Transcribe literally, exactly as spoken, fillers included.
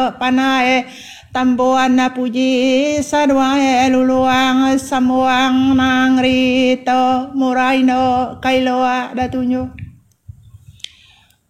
panae tambuan na puji saduae luluang samuang nang rito muraino kailoa datunyo